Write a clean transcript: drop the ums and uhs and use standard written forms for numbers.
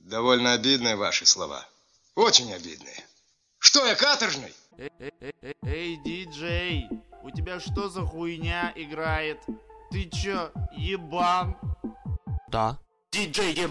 Довольно обидные ваши слова. Очень обидные. Что, я каторжный? Эй, диджей, у тебя что за хуйня играет? Ты чё, ебан? Да. Диджей,